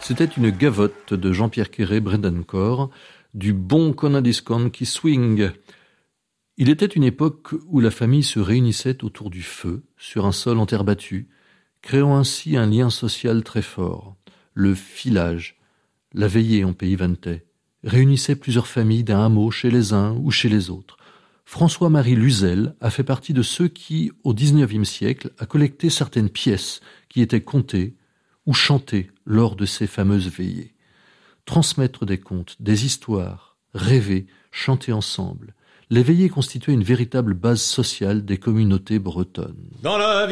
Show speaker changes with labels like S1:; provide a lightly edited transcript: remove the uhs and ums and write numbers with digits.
S1: C'était une gavotte de Jean-Pierre Quéré, Bredencore, du bon Conadiscon qui swing. Il était une époque où la famille se réunissait autour du feu, sur un sol en terre battue, créant ainsi un lien social très fort. Le filage, la veillée en pays vantais, réunissait plusieurs familles d'un hameau chez les uns ou chez les autres. François-Marie Luzel a fait partie de ceux qui, au XIXe siècle, a collecté certaines pièces qui étaient contées ou chantées lors de ces fameuses veillées. Transmettre des contes, des histoires, rêver, chanter ensemble. Les veillées constituaient une véritable base sociale des communautés bretonnes. Dans la